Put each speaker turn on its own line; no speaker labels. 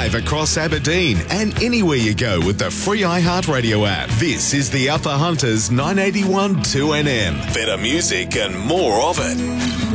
live across Aberdeen and anywhere you go with the free iHeartRadio app. This is the Upper Hunters 981 2NM. Better music and more of it.